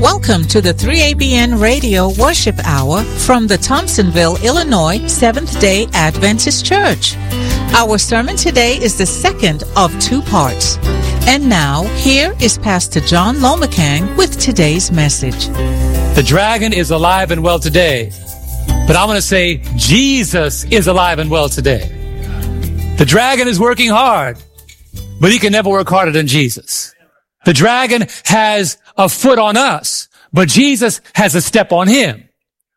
Welcome to the 3ABN Radio Worship Hour from the Thompsonville, Illinois Seventh-day Adventist Church. Our sermon today is the second of two parts. And now, here is Pastor John Lomacang with today's message. The dragon is alive and well today, but I want to say Jesus is alive and well today. The dragon is working hard, but he can never work harder than Jesus. The dragon has a foot on us, but Jesus has a step on him.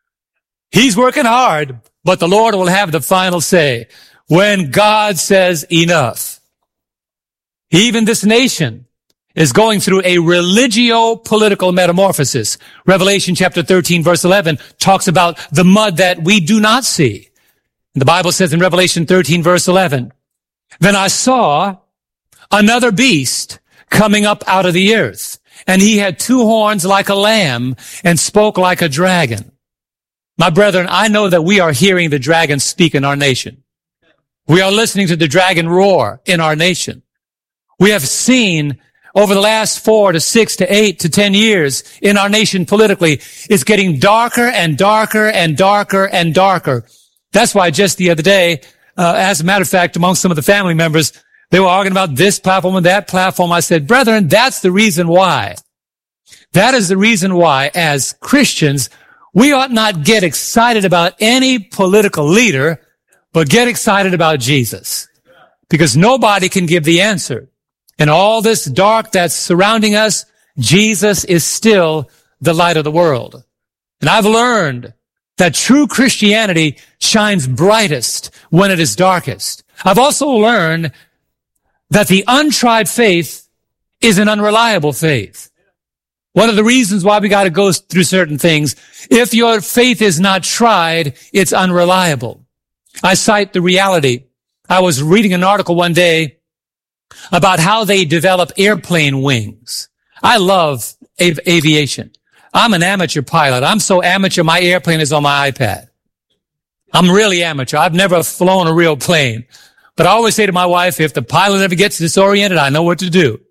He's working hard, but the Lord will have the final say when God says enough. Even this nation is going through a religio-political metamorphosis. Revelation chapter 13 verse 11 talks about the mud that we do not see. And the Bible says in Revelation 13 verse 11, "Then I saw another beast coming up out of the earth, and he had two horns like a lamb and spoke like a dragon." My brethren, I know that we are hearing the dragon speak in our nation. We are listening to the dragon roar in our nation. We have seen over the last 4 to 6 to 8 to 10 years in our nation politically, it's getting darker and darker and darker and darker. That's why just the other day, as a matter of fact, among some of the family members, they were arguing about this platform and that platform. I said, brethren, that's the reason why. That is the reason why, as Christians, we ought not get excited about any political leader, but get excited about Jesus. Because nobody can give the answer. In all this dark that's surrounding us, Jesus is still the light of the world. And I've learned that true Christianity shines brightest when it is darkest. I've also learned that the untried faith is an unreliable faith. One of the reasons why we got to go through certain things, if your faith is not tried, it's unreliable. I cite the reality. I was reading an article one day about how they develop airplane wings. I love aviation. I'm an amateur pilot. I'm so amateur, my airplane is on my iPad. I'm really amateur. I've never flown a real plane. But I always say to my wife, if the pilot ever gets disoriented, I know what to do.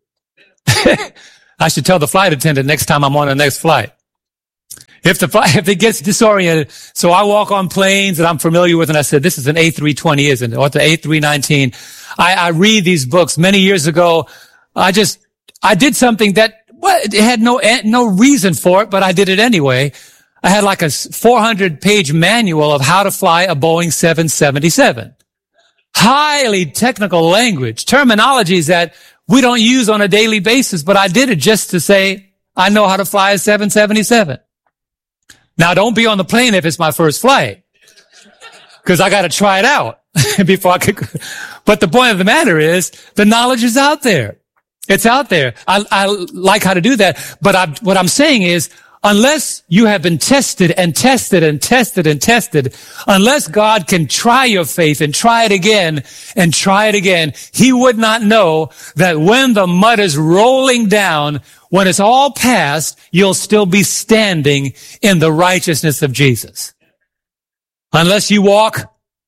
I should tell the flight attendant next time I'm on the next flight. If it gets disoriented, so I walk on planes that I'm familiar with, and I said, this is an A320, isn't it? Or the A319. I read these books. Many years ago, I did something that, well, it had no reason for it, but I did it anyway. I had like a 400-page manual of how to fly a Boeing 777. Highly technical language, terminologies that we don't use on a daily basis, but I did it just to say, I know how to fly a 777. Now, don't be on the plane if it's my first flight, because I got to try it out before I could. But the point of the matter is, the knowledge is out there. It's out there. I like how to do that. But what I'm saying is, unless you have been tested and tested and tested and tested, unless God can try your faith and try it again and try it again, he would not know that when the mud is rolling down, when it's all past, you'll still be standing in the righteousness of Jesus. Unless you walk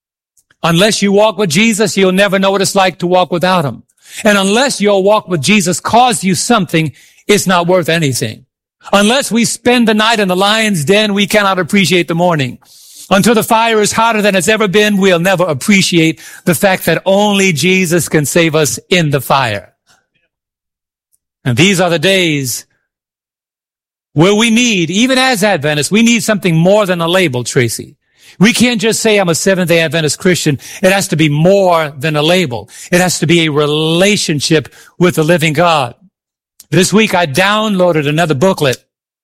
with Jesus, you'll never know what it's like to walk without him. And unless your walk with Jesus caused you something, it's not worth anything. Unless we spend the night in the lion's den, we cannot appreciate the morning. Until the fire is hotter than it's ever been, we'll never appreciate the fact that only Jesus can save us in the fire. And these are the days where we need, even as Adventists, we need something more than a label, Tracy. We can't just say I'm a Seventh-day Adventist Christian. It has to be more than a label. It has to be a relationship with the living God. This week I downloaded another booklet.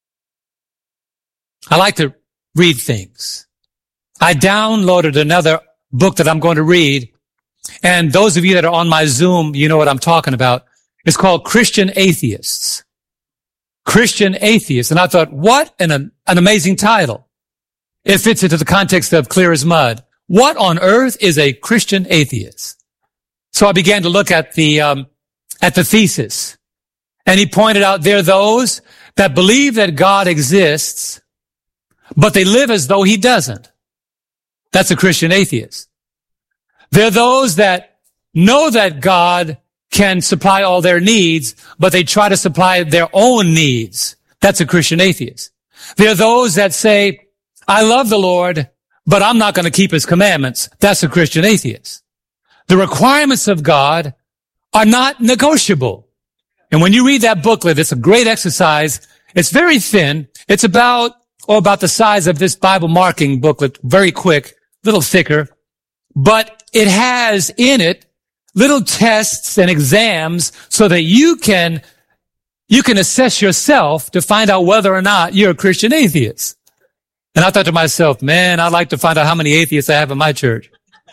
I like to read things. I downloaded another book that I'm going to read. And those of you that are on my Zoom, you know what I'm talking about. It's called Christian Atheists. Christian Atheists. And I thought, what an amazing title. It fits into the context of Clear as Mud. What on earth is a Christian atheist? So I began to look at the thesis. And he pointed out there are those that believe that God exists, but they live as though he doesn't. That's a Christian atheist. There are those that know that God can supply all their needs, but they try to supply their own needs. That's a Christian atheist. There are those that say, I love the Lord, but I'm not going to keep his commandments. That's a Christian atheist. The requirements of God are not negotiable. And when you read that booklet, it's a great exercise. It's very thin. It's about the size of this Bible marking booklet, very quick, a little thicker. But it has in it little tests and exams so that you can assess yourself to find out whether or not you're a Christian atheist. And I thought to myself, man, I'd like to find out how many atheists I have in my church.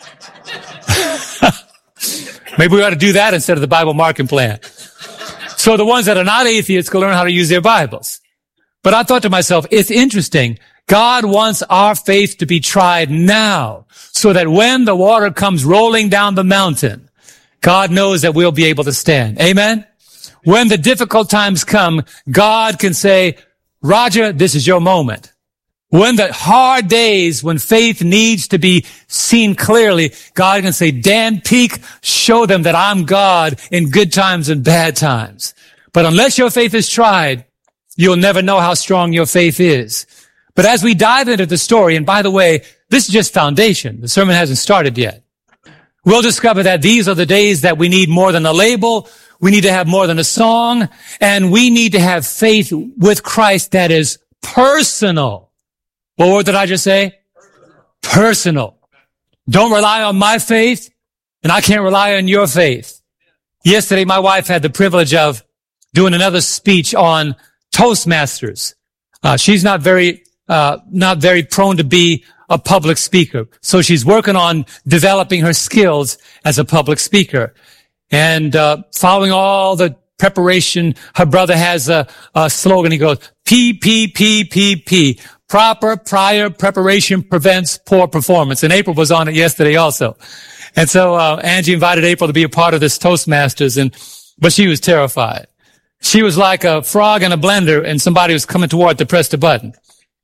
Maybe we ought to do that instead of the Bible marking plan. So the ones that are not atheists can learn how to use their Bibles. But I thought to myself, it's interesting. God wants our faith to be tried now so that when the water comes rolling down the mountain, God knows that we'll be able to stand. Amen? When the difficult times come, God can say, Roger, this is your moment. When the hard days, when faith needs to be seen clearly, God can say, Dan Peak, show them that I'm God in good times and bad times. But unless your faith is tried, you'll never know how strong your faith is. But as we dive into the story, and by the way, this is just foundation. The sermon hasn't started yet. We'll discover that these are the days that we need more than a label. We need to have more than a song. And we need to have faith with Christ that is personal. What word did I just say? Personal. Don't rely on my faith, and I can't rely on your faith. Yesterday, my wife had the privilege of doing another speech on Toastmasters. She's not very prone to be a public speaker. So she's working on developing her skills as a public speaker. And, following all the preparation, her brother has a slogan. He goes, P. Proper prior preparation prevents poor performance. And April was on it yesterday also. And so, Angie invited April to be a part of this Toastmasters, but she was terrified. She was like a frog in a blender and somebody was coming toward to press the button.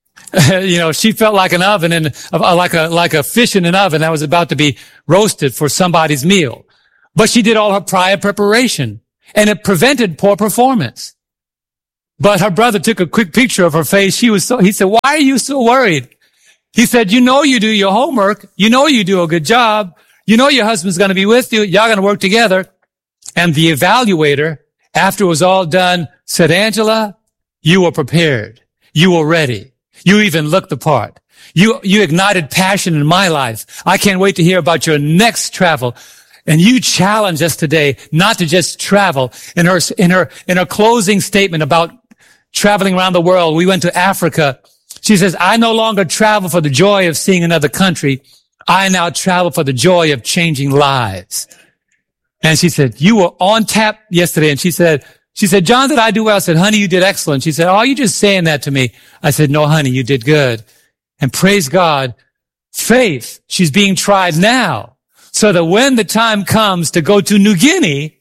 She felt like an oven like a fish in an oven that was about to be roasted for somebody's meal. But she did all her prior preparation and it prevented poor performance. But her brother took a quick picture of her face. He said, why are you so worried? He said, you do your homework. You do a good job. Your husband's going to be with you. Y'all going to work together. And the evaluator, after it was all done, said, Angela, you were prepared. You were ready. You even looked the part. You ignited passion in my life. I can't wait to hear about your next travel. And you challenged us today not to just travel. In her closing statement about traveling around the world, we went to Africa. She says, I no longer travel for the joy of seeing another country. I now travel for the joy of changing lives. And she said, you were on tap yesterday. And she said, John, did I do well? I said, honey, you did excellent. She said, oh, you just saying that to me. I said, no, honey, you did good. And praise God, faith, she's being tried now so that when the time comes to go to New Guinea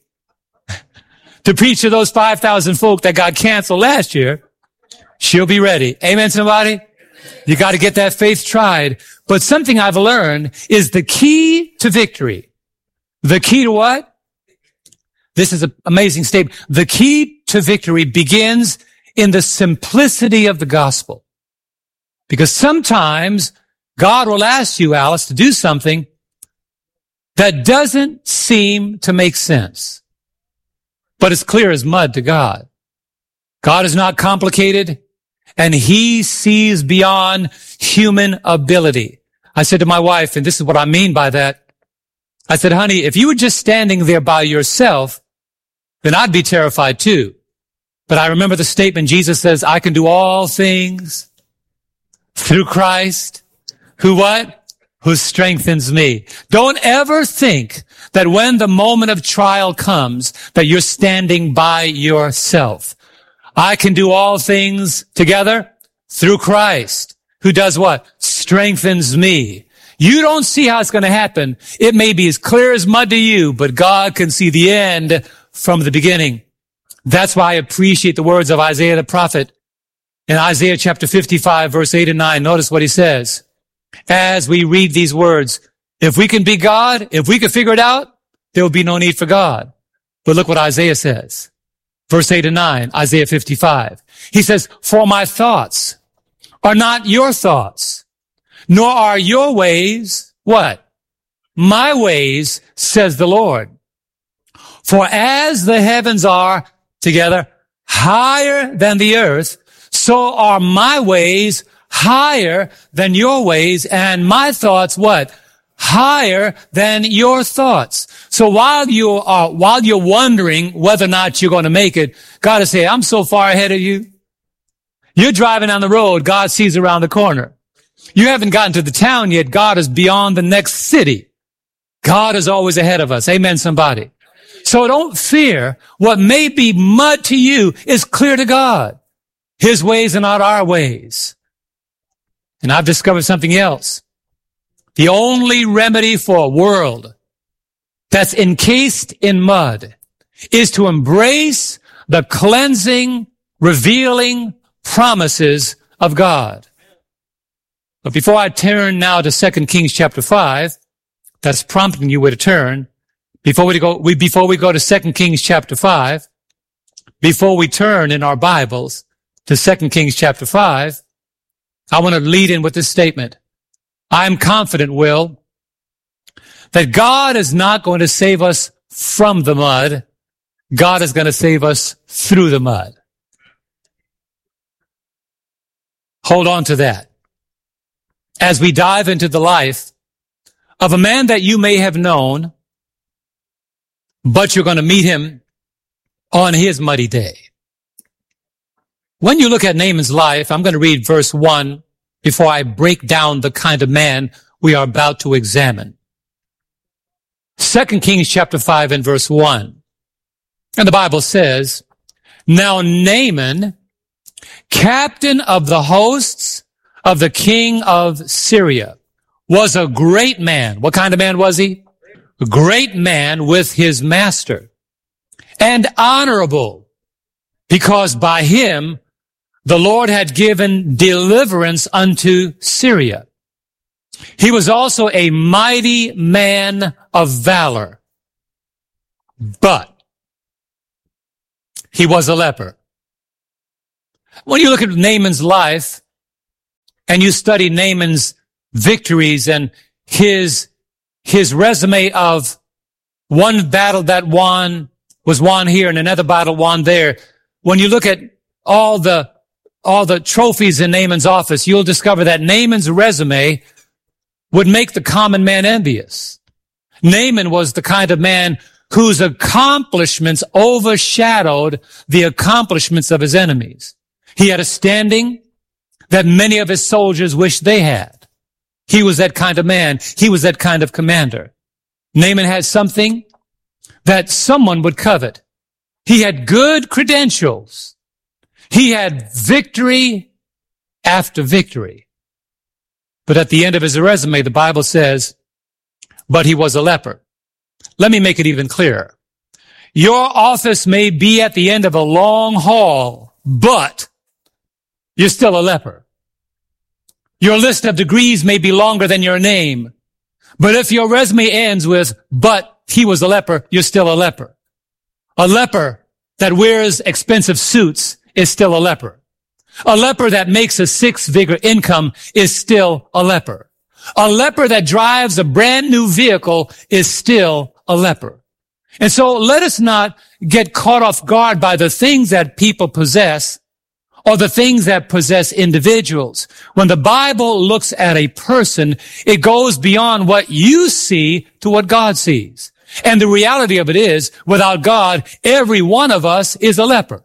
to preach to those 5,000 folk that got canceled last year, she'll be ready. Amen, somebody? You got to get that faith tried. But something I've learned is the key to victory. The key to what? This is an amazing statement. The key to victory begins in the simplicity of the gospel. Because sometimes God will ask you, Alice, to do something that doesn't seem to make sense. But it's clear as mud to God. God is not complicated, and he sees beyond human ability. I said to my wife, and this is what I mean by that, I said, honey, if you were just standing there by yourself, then I'd be terrified too. But I remember the statement Jesus says, I can do all things through Christ, who what? Who strengthens me. Don't ever think that when the moment of trial comes, that you're standing by yourself. I can do all things together through Christ, who does what? Strengthens me. You don't see how it's going to happen. It may be as clear as mud to you, but God can see the end from the beginning. That's why I appreciate the words of Isaiah the prophet. In Isaiah chapter 55, verse 8 and 9, notice what he says. As we read these words, if we can be God, if we can figure it out, there will be no need for God. But look what Isaiah says. Verse 8 and 9, Isaiah 55. He says, for my thoughts are not your thoughts, nor are your ways, what? My ways, says the Lord. For as the heavens are together higher than the earth, so are my ways higher than your ways, and my thoughts, what? Higher than your thoughts. So while you're wondering whether or not you're going to make it, God is saying, I'm so far ahead of you. You're driving down the road, God sees around the corner. You haven't gotten to the town yet, God is beyond the next city. God is always ahead of us. Amen, somebody. So don't fear. What may be mud to you is clear to God. His ways are not our ways. And I've discovered something else. The only remedy for a world that's encased in mud is to embrace the cleansing, revealing promises of God. But before I turn now to 2 Kings chapter 5, that's prompting you where to turn. Before we go to 2 Kings chapter 5, before we turn in our Bibles to 2 Kings chapter 5, I want to lead in with this statement. I'm confident, Will, that God is not going to save us from the mud. God is going to save us through the mud. Hold on to that. As we dive into the life of a man that you may have known, but you're going to meet him on his muddy day. When you look at Naaman's life, I'm going to read verse 1 before I break down the kind of man we are about to examine. 2 Kings chapter 5 and verse 1. And the Bible says, now Naaman, captain of the hosts of the king of Syria, was a great man. What kind of man was he? A great man with his master, and honorable, because by him the Lord had given deliverance unto Syria. He was also a mighty man of valor, but he was a leper. When you look at Naaman's life and you study Naaman's victories and his resume of one battle that was won here and another battle won there, when you look at all the trophies in Naaman's office, you'll discover that Naaman's resume would make the common man envious. Naaman was the kind of man whose accomplishments overshadowed the accomplishments of his enemies. He had a standing that many of his soldiers wished they had. He was that kind of man. He was that kind of commander. Naaman had something that someone would covet. He had good credentials. He had victory after victory. But at the end of his resume, the Bible says, but he was a leper. Let me make it even clearer. Your office may be at the end of a long haul, but you're still a leper. Your list of degrees may be longer than your name, but if your resume ends with, but he was a leper, you're still a leper. A leper that wears expensive suits is still a leper. A leper that makes a 6-figure income is still a leper. A leper that drives a brand new vehicle is still a leper. And so let us not get caught off guard by the things that people possess or the things that possess individuals. When the Bible looks at a person, it goes beyond what you see to what God sees. And the reality of it is, without God, every one of us is a leper.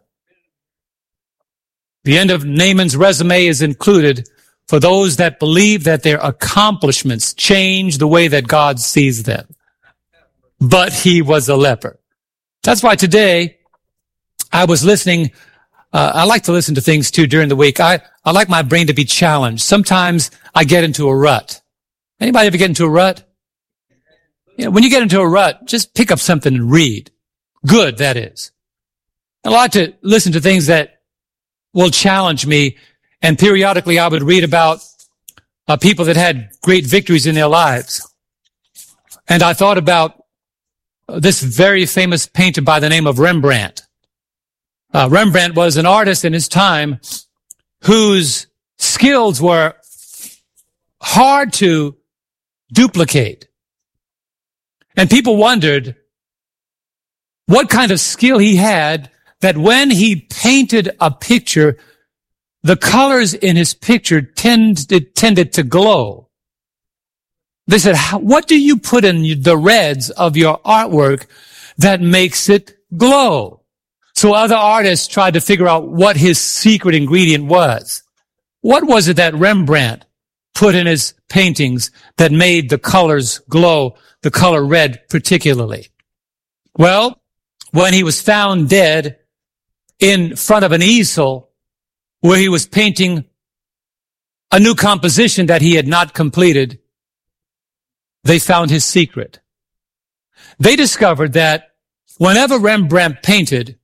The end of Naaman's resume is included for those that believe that their accomplishments change the way that God sees them. But he was a leper. That's why today I was listening. I like to listen to things too during the week. I like my brain to be challenged. Sometimes I get into a rut. Anybody ever get into a rut? You know, when you get into a rut, just pick up something and read. Good, that is. I like to listen to things that will challenge me. And periodically I would read about people that had great victories in their lives. And I thought about this very famous painter by the name of Rembrandt. Rembrandt was an artist in his time whose skills were hard to duplicate. And people wondered what kind of skill he had that when he painted a picture, the colors in his picture tended to glow. They said, what do you put in the reds of your artwork that makes it glow? So other artists tried to figure out what his secret ingredient was. What was it that Rembrandt put in his paintings that made the colors glow, the color red particularly? Well, when he was found dead in front of an easel where he was painting a new composition that he had not completed, they found his secret. They discovered that whenever Rembrandt painted,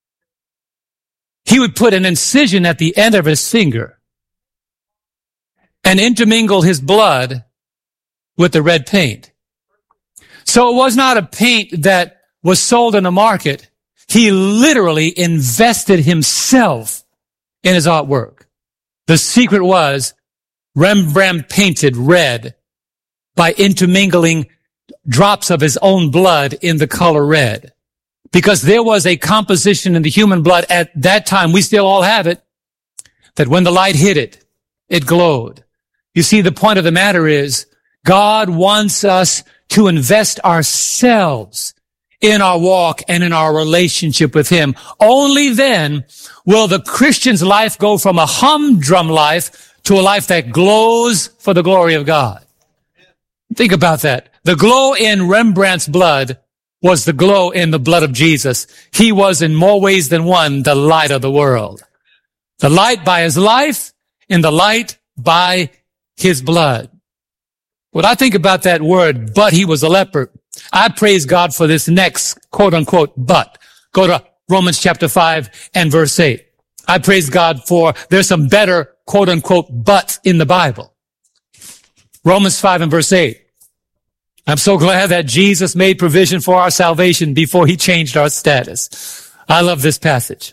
he would put an incision at the end of his finger and intermingle his blood with the red paint. So it was not a paint that was sold in the market. He literally invested himself in his artwork. The secret was Rembrandt painted red by intermingling drops of his own blood in the color red. Because there was a composition in the human blood at that time, we still all have it, that when the light hit it, it glowed. You see, the point of the matter is, God wants us to invest ourselves in our walk and in our relationship with Him. Only then will the Christian's life go from a humdrum life to a life that glows for the glory of God. Think about that. The glow in Rembrandt's blood was the glow in the blood of Jesus. He was in more ways than one the light of the world. The light by His life and the light by His blood. When I think about that word, but he was a leper, I praise God for this next quote unquote but. Go to Romans chapter 5 and verse 8. I praise God for there's some better quote unquote buts in the Bible. Romans 5 and verse 8. I'm so glad that Jesus made provision for our salvation before He changed our status. I love this passage.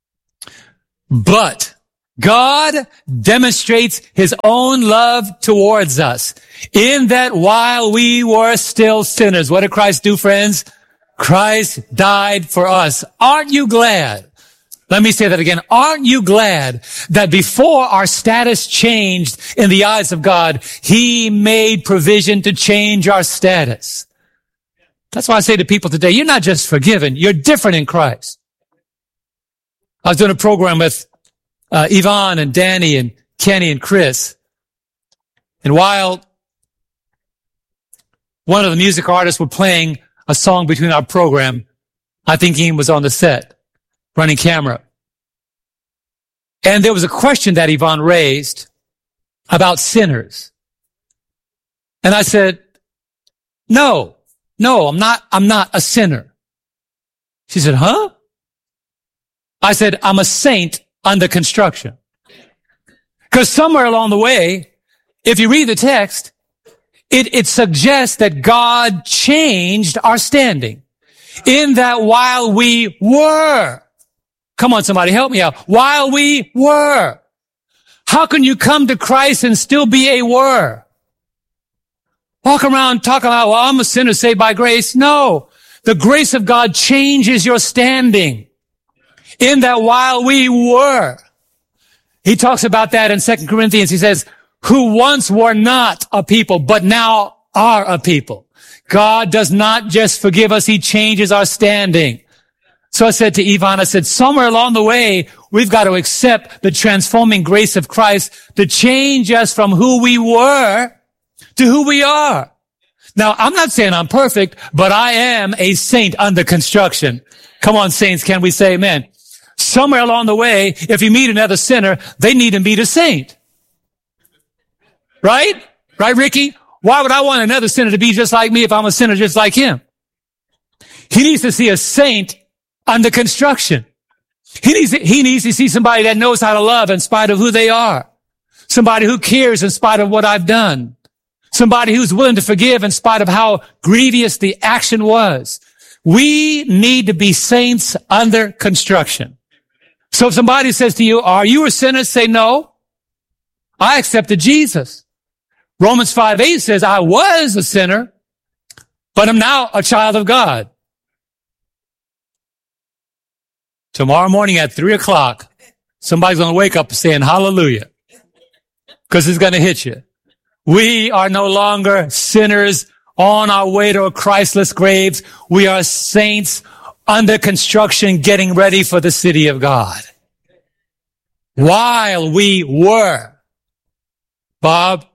But God demonstrates His own love towards us in that while we were still sinners, what did Christ do, friends? Christ died for us. Aren't you glad? Let me say that again. Aren't you glad that before our status changed in the eyes of God, He made provision to change our status? That's why I say to people today, you're not just forgiven, you're different in Christ. I was doing a program with Yvonne and Danny and Kenny and Chris. And while one of the music artists were playing a song between our program, I think Ian was on the set, running camera. And there was a question that Yvonne raised about sinners. And I said, no, I'm not a sinner. She said, huh? I said, I'm a saint under construction. Because somewhere along the way, if you read the text, it suggests that God changed our standing. In that while we were, come on somebody, help me out. While we were. How can you come to Christ and still be a were? Walk around talking about, well, I'm a sinner saved by grace. No. The grace of God changes your standing. In that while we were. He talks about that in 2 Corinthians. He says, who once were not a people, but now are a people. God does not just forgive us, He changes our standing. So I said to Yvonne, I said, somewhere along the way, we've got to accept the transforming grace of Christ to change us from who we were to who we are. Now, I'm not saying I'm perfect, but I am a saint under construction. Come on, saints, can we say amen? Somewhere along the way, if you meet another sinner, they need to meet a saint. Right? Right, Ricky? Why would I want another sinner to be just like me if I'm a sinner just like him? He needs to see a saint under construction. He needs to see somebody that knows how to love in spite of who they are. Somebody who cares in spite of what I've done. Somebody who's willing to forgive in spite of how grievous the action was. We need to be saints under construction. So if somebody says to you, are you a sinner? Say no. I accepted Jesus. Romans 5:8 says, I was a sinner, but I'm now a child of God. Tomorrow morning at 3:00, somebody's going to wake up saying hallelujah, because it's going to hit you. We are no longer sinners on our way to a Christless grave. We are saints under construction, getting ready for the city of God. While we were. Bob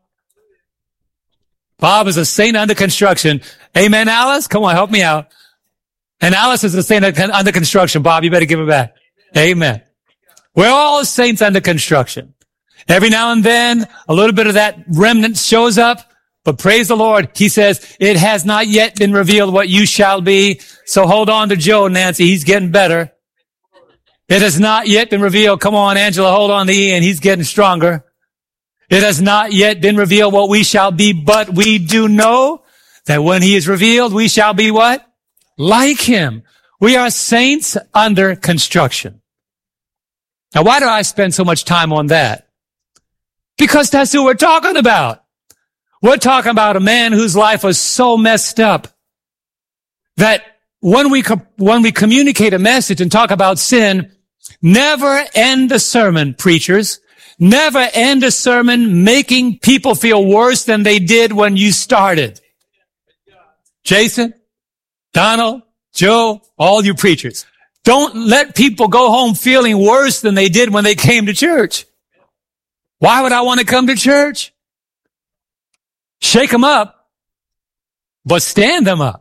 is a saint under construction. Amen, Alice? Come on, help me out. And Alice is a saint under construction. Bob, you better give it back. Amen. We're all saints under construction. Every now and then, a little bit of that remnant shows up. But praise the Lord, he says, it has not yet been revealed what you shall be. So hold on to Joe, Nancy. He's getting better. It has not yet been revealed. Come on, Angela, hold on to Ian. He's getting stronger. It has not yet been revealed what we shall be, but we do know that when he is revealed, we shall be what? Like him. We are saints under construction. Now, why do I spend so much time on that? Because that's who we're talking about. We're talking about a man whose life was so messed up that when we communicate a message and talk about sin, never end the sermon, preachers. Never end a sermon making people feel worse than they did when you started. Jason, Donald, Joe, all you preachers. Don't let people go home feeling worse than they did when they came to church. Why would I want to come to church? Shake them up, but stand them up.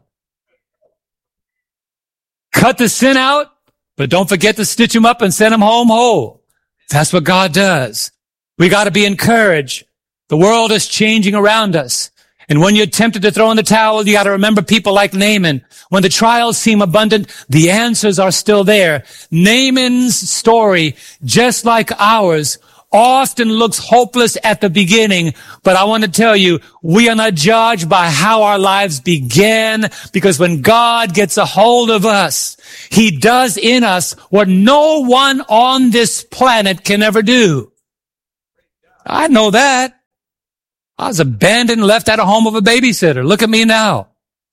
Cut the sin out, but don't forget to stitch them up and send them home whole. That's what God does. We got to be encouraged. The world is changing around us. And when you're tempted to throw in the towel, you got to remember people like Naaman. When the trials seem abundant, the answers are still there. Naaman's story, just like ours, often looks hopeless at the beginning, but I want to tell you, we are not judged by how our lives began, because when God gets a hold of us, he does in us what no one on this planet can ever do. I know that. I was abandoned, left at a home of a babysitter. Look at me now.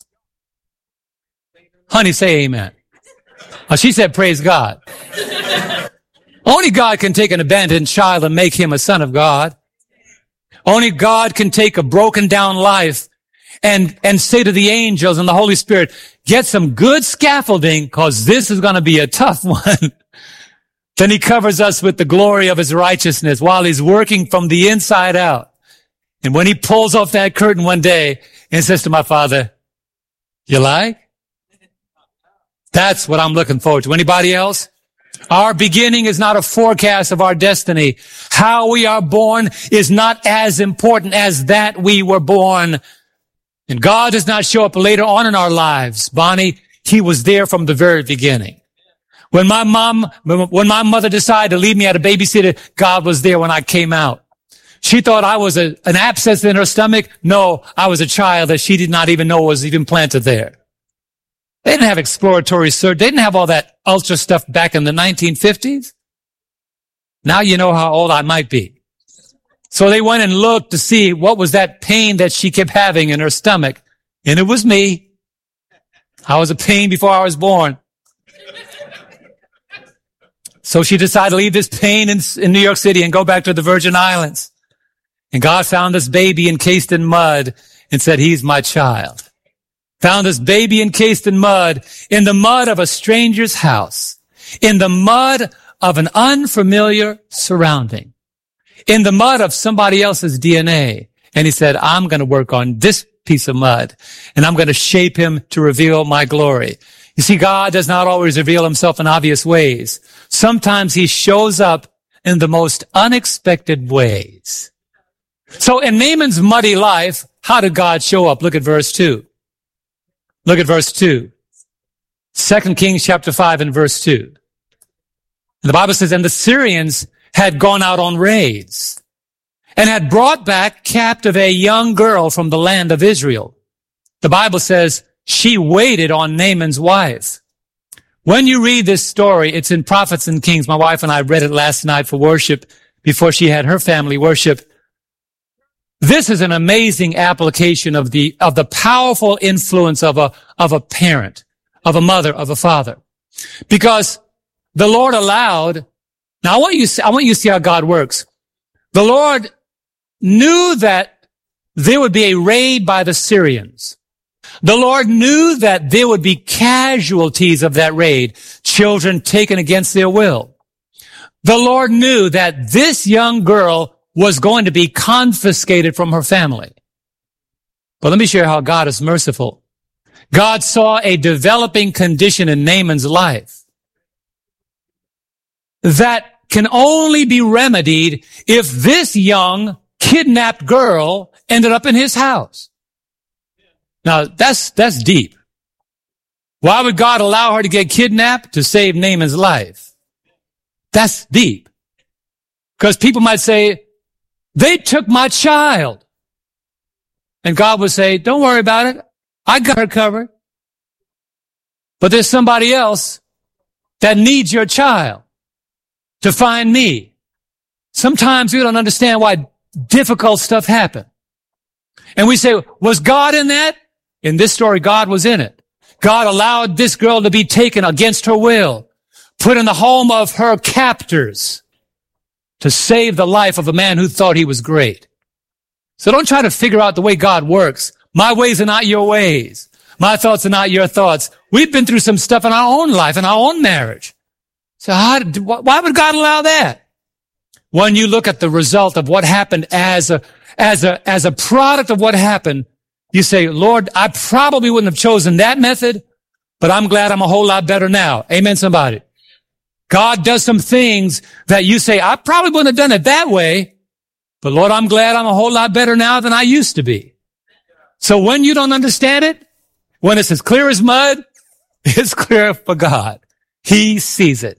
Honey, say amen. Oh, she said, praise God. Only God can take an abandoned child and make him a son of God. Only God can take a broken down life and say to the angels and the Holy Spirit, get some good scaffolding, because this is going to be a tough one. Then he covers us with the glory of his righteousness while he's working from the inside out. And when he pulls off that curtain one day and says to my father, you like? That's what I'm looking forward to. Anybody else? Our beginning is not a forecast of our destiny. How we are born is not as important as that we were born. And God does not show up later on in our lives. Bonnie, he was there from the very beginning. When my mother decided to leave me at a babysitter, God was there when I came out. She thought I was an abscess in her stomach. No, I was a child that she did not even know was even planted there. They didn't have exploratory search. They didn't have all that ultra stuff back in the 1950s. Now you know how old I might be. So they went and looked to see what was that pain that she kept having in her stomach. And it was me. I was a pain before I was born. So she decided to leave this pain in New York City and go back to the Virgin Islands. And God found this baby encased in mud and said, he's my child. Found this baby encased in the mud of a stranger's house, in the mud of an unfamiliar surrounding, in the mud of somebody else's DNA. And he said, I'm going to work on this piece of mud, and I'm going to shape him to reveal my glory. You see, God does not always reveal himself in obvious ways. Sometimes he shows up in the most unexpected ways. So in Naaman's muddy life, how did God show up? Look at verse 2. Look at verse 2. 2 Kings chapter 5 and verse 2. And the Bible says, and the Syrians had gone out on raids and had brought back captive a young girl from the land of Israel. The Bible says she waited on Naaman's wife. When you read this story, it's in Prophets and Kings. My wife and I read it last night for worship before she had her family worship. This is an amazing application of the powerful influence of a parent, of a mother, of a father. Because the Lord allowed, now I want you to see how God works. The Lord knew that there would be a raid by the Syrians. The Lord knew that there would be casualties of that raid, children taken against their will. The Lord knew that this young girl was going to be confiscated from her family. But let me share how God is merciful. God saw a developing condition in Naaman's life that can only be remedied if this young kidnapped girl ended up in his house. Now, that's deep. Why would God allow her to get kidnapped? To save Naaman's life. That's deep. Because people might say, they took my child. And God would say, don't worry about it. I got her covered. But there's somebody else that needs your child to find me. Sometimes we don't understand why difficult stuff happened. And we say, was God in that? In this story, God was in it. God allowed this girl to be taken against her will, put in the home of her captors to save the life of a man who thought he was great. So don't try to figure out the way God works. My ways are not your ways. My thoughts are not your thoughts. We've been through some stuff in our own life, in our own marriage. So why would God allow that? When you look at the result of what happened as a product of what happened, you say, Lord, I probably wouldn't have chosen that method, but I'm glad I'm a whole lot better now. Amen, somebody. God does some things that you say, I probably wouldn't have done it that way, but Lord, I'm glad I'm a whole lot better now than I used to be. So when you don't understand it, when it's as clear as mud, it's clear for God. He sees it.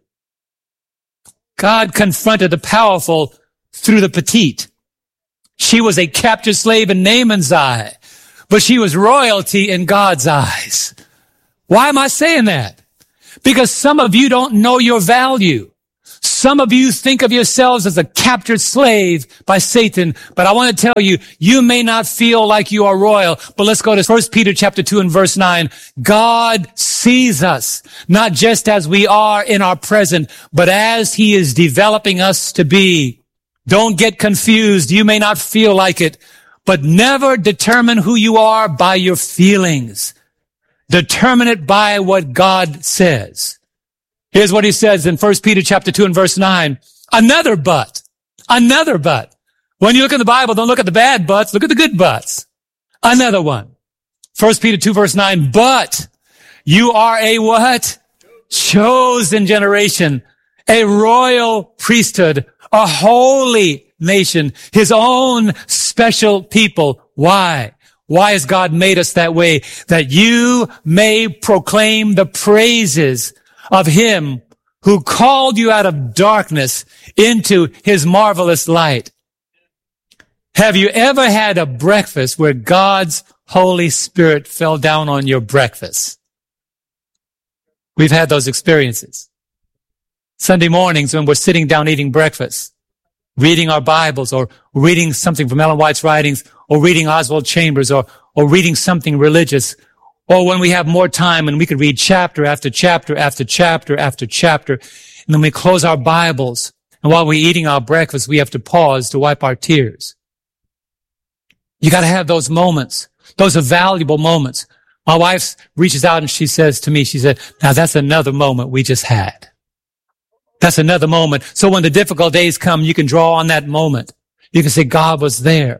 God confronted the powerful through the petite. She was a captured slave in Naaman's eye, but she was royalty in God's eyes. Why am I saying that? Because some of you don't know your value. Some of you think of yourselves as a captured slave by Satan, but I want to tell you, you may not feel like you are royal, but let's go to 1 Peter chapter 2 and verse 9. God sees us, not just as we are in our present, but as he is developing us to be. Don't get confused. You may not feel like it, but never determine who you are by your feelings. Determine it by what God says. Here's what he says in 1 Peter chapter 2 and verse 9. Another but. When you look in the Bible, don't look at the bad buts, look at the good buts. Another one. 1 Peter 2 verse 9. But you are a what? Chosen generation, a royal priesthood, a holy nation, his own special people. Why? Why has God made us that way? That you may proclaim the praises of him who called you out of darkness into his marvelous light. Have you ever had a breakfast where God's Holy Spirit fell down on your breakfast? We've had those experiences. Sunday mornings when we're sitting down eating breakfast, reading our Bibles or reading something from Ellen White's writings or reading Oswald Chambers or reading something religious, or when we have more time and we could read chapter after chapter after chapter after chapter, and then we close our Bibles, and while we're eating our breakfast, we have to pause to wipe our tears. You gotta have those moments. Those are valuable moments. My wife reaches out and she says to me, she said, now that's another moment we just had. That's another moment. So when the difficult days come, you can draw on that moment. You can say, God was there.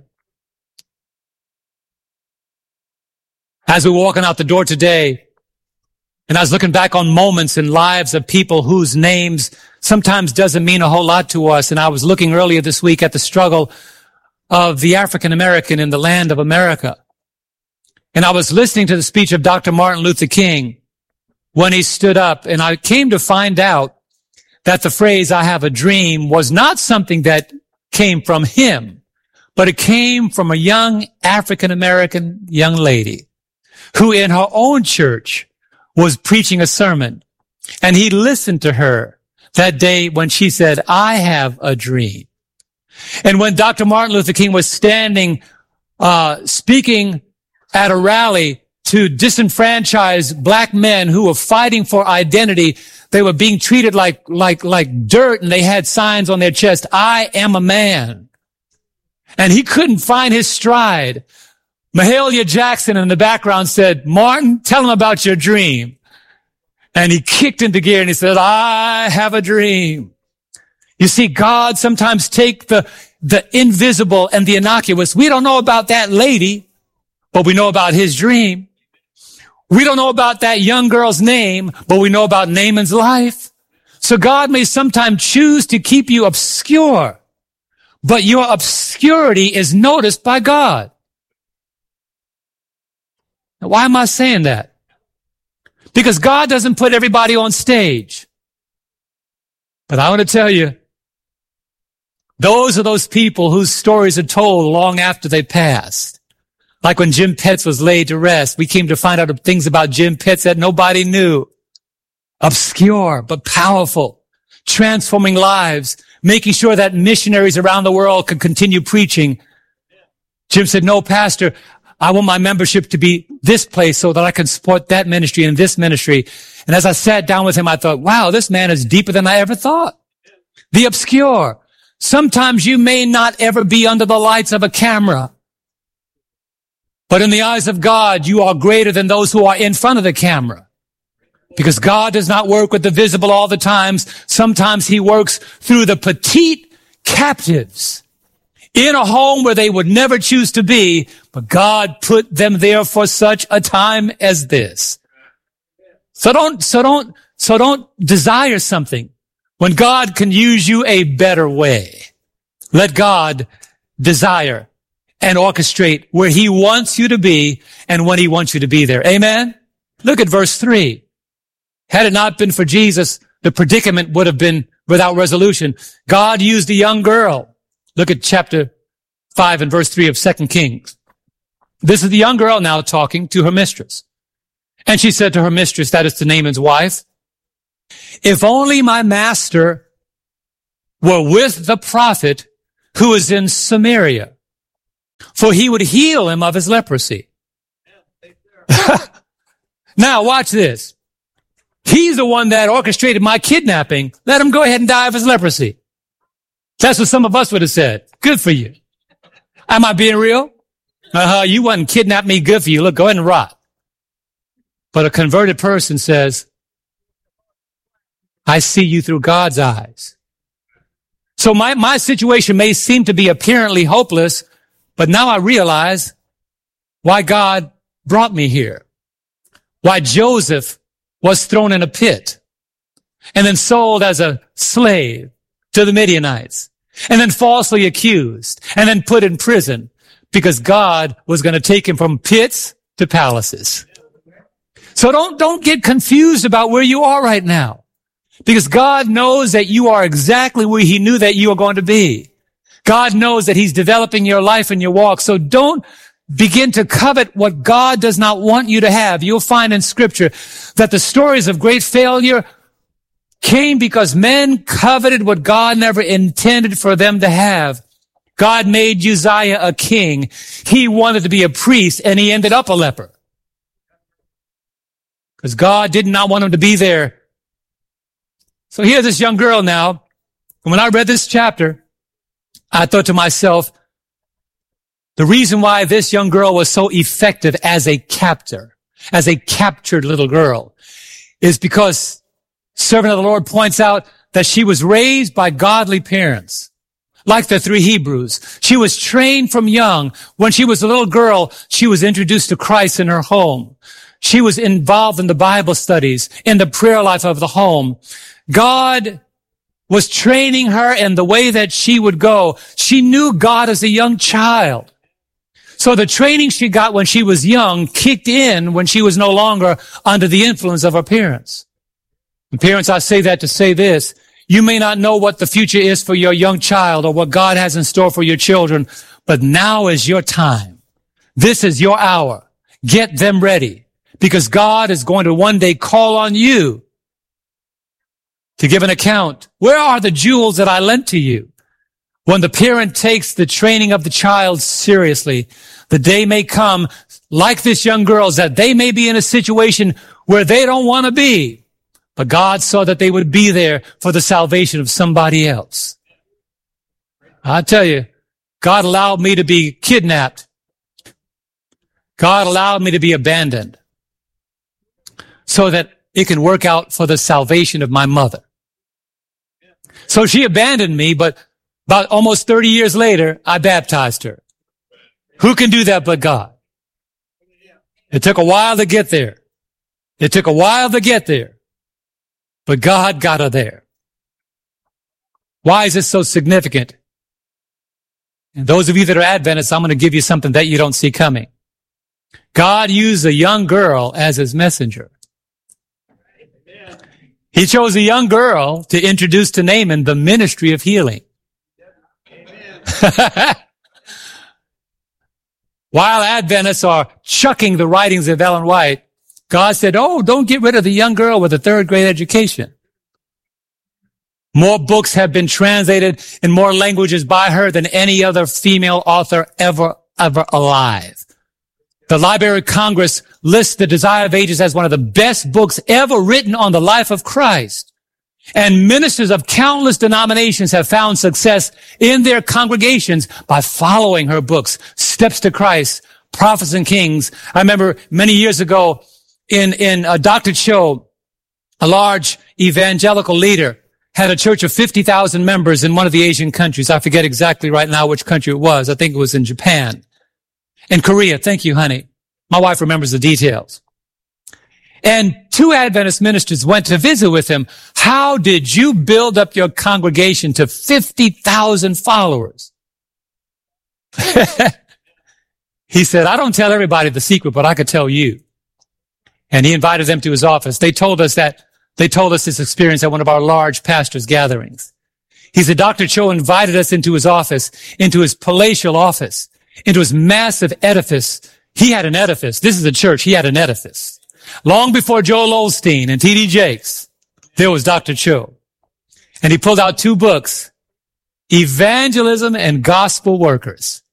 As we're walking out the door today, and I was looking back on moments in lives of people whose names sometimes doesn't mean a whole lot to us, and I was looking earlier this week at the struggle of the African American in the land of America. And I was listening to the speech of Dr. Martin Luther King when he stood up, and I came to find out that the phrase, I have a dream, was not something that came from him, but it came from a young African American young lady who in her own church was preaching a sermon. And he listened to her that day when she said, I have a dream. And when Dr. Martin Luther King was standing, speaking at a rally to disenfranchise black men who were fighting for identity, they were being treated like dirt, and they had signs on their chest, I am a man. And he couldn't find his stride. Mahalia Jackson in the background said, Martin, tell him about your dream. And he kicked into gear and he said, I have a dream. You see, God sometimes take the invisible and the innocuous. We don't know about that lady, but we know about his dream. We don't know about that young girl's name, but we know about Naaman's life. So God may sometimes choose to keep you obscure, but your obscurity is noticed by God. Now, why am I saying that? Because God doesn't put everybody on stage. But I want to tell you, those are those people whose stories are told long after they passed. Like when Jim Petz was laid to rest, we came to find out things about Jim Petz that nobody knew. Obscure, but powerful, transforming lives, making sure that missionaries around the world could continue preaching. Jim said, no, Pastor, I want my membership to be this place so that I can support that ministry and this ministry. And as I sat down with him, I thought, wow, this man is deeper than I ever thought. The obscure. Sometimes you may not ever be under the lights of a camera, but in the eyes of God, you are greater than those who are in front of the camera. Because God does not work with the visible all the times. Sometimes he works through the petite captives in a home where they would never choose to be, but God put them there for such a time as this. So don't desire something when God can use you a better way. Let God desire and orchestrate where he wants you to be and when he wants you to be there. Amen? Look at verse 3. Had it not been for Jesus, the predicament would have been without resolution. God used a young girl. Look at chapter 5 and verse 3 of 2 Kings. This is the young girl now talking to her mistress. And she said to her mistress, that is to Naaman's wife, if only my master were with the prophet who is in Samaria, for he would heal him of his leprosy. Now watch this. He's the one that orchestrated my kidnapping. Let him go ahead and die of his leprosy. That's what some of us would have said. Good for you. Am I being real? You wouldn't kidnap me. Good for you. Look, go ahead and rot. But a converted person says, I see you through God's eyes. So my situation may seem to be apparently hopeless, but now I realize why God brought me here. Why Joseph was thrown in a pit and then sold as a slave to the Midianites and then falsely accused and then put in prison because God was going to take him from pits to palaces. So don't get confused about where you are right now, because God knows that you are exactly where he knew that you were going to be. God knows that he's developing your life and your walk. So don't begin to covet what God does not want you to have. You'll find in scripture that the stories of great failure came because men coveted what God never intended for them to have. God made Uzziah a king. He wanted to be a priest, and he ended up a leper. Because God did not want him to be there. So here's this young girl now. And when I read this chapter, I thought to myself, the reason why this young girl was so effective as a captor, as a captured little girl, is because servant of the Lord points out that she was raised by godly parents. Like the three Hebrews. She was trained from young. When she was a little girl, she was introduced to Christ in her home. She was involved in the Bible studies, in the prayer life of the home. God was training her in the way that she would go. She knew God as a young child. So the training she got when she was young kicked in when she was no longer under the influence of her parents. And parents, I say that to say this. You may not know what the future is for your young child or what God has in store for your children, but now is your time. This is your hour. Get them ready, because God is going to one day call on you to give an account. Where are the jewels that I lent to you? When the parent takes the training of the child seriously, the day may come, like this young girl's, that they may be in a situation where they don't want to be. But God saw that they would be there for the salvation of somebody else. I tell you, God allowed me to be kidnapped. God allowed me to be abandoned so that it can work out for the salvation of my mother. So she abandoned me, but about almost 30 years later, I baptized her. Who can do that but God? It took a while to get there. It took a while to get there. But God got her there. Why is this so significant? And those of you that are Adventists, I'm going to give you something that you don't see coming. God used a young girl as his messenger. He chose a young girl to introduce to Naaman the ministry of healing. While Adventists are chucking the writings of Ellen White, God said, oh, don't get rid of the young girl with a third grade education. More books have been translated in more languages by her than any other female author ever alive. The Library of Congress lists The Desire of Ages as one of the best books ever written on the life of Christ. And ministers of countless denominations have found success in their congregations by following her books, Steps to Christ, Prophets and Kings. I remember many years ago in Dr. Cho, a large evangelical leader, had a church of 50,000 members in one of the Asian countries. I forget exactly right now which country it was. I think it was in Japan. In Korea. Thank you, honey. My wife remembers the details. And 2 Adventist ministers went to visit with him. How did you build up your congregation to 50,000 followers? He said, I don't tell everybody the secret, but I could tell you. And he invited them to his office. They told us this experience at one of our large pastors' gatherings. He said, Dr. Cho invited us into his office, into his palatial office, into his massive edifice. He had an edifice. This is a church. He had an edifice. Long before Joel Osteen and T.D. Jakes, there was Dr. Cho. And he pulled out 2 books, Evangelism and Gospel Workers.